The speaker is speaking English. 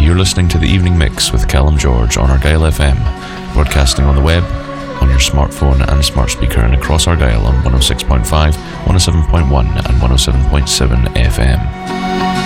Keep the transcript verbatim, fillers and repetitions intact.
you're listening to The Evening Mix with Callum George on Argyle F M, broadcasting on the web, on your smartphone and smart speaker and across Argyle on one oh six point five, one oh seven point one and one oh seven point seven F M.